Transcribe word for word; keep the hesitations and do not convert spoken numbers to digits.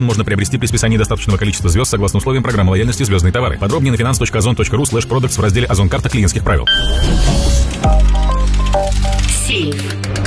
можно приобрести при списании достаточного количества звезд согласно условиям программы лояльности «Звездные товары». Подробнее на finance точка озон точка ру слэш продактс в разделе «Озон карта клиентских правил». Сейф.